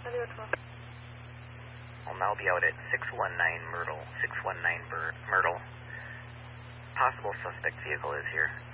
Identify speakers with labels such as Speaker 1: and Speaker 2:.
Speaker 1: I'll now be out at 619 Myrtle. 619 Myrtle. Possible suspect vehicle is here.